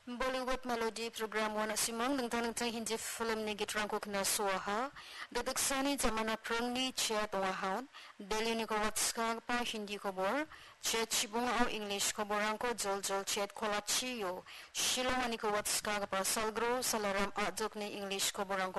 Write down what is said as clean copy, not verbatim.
Bollywood Melody program wana simang nangtang hindi film ni gitrangko kna suaha dadaksani zamana prangni chia tungahaun Delhi ni ko watska pa hindi ko bor chia chibunga au English ko borangko jol chet kolachiyo Shillong ni ko watska pa salgro salaram ajok ni English ko borangko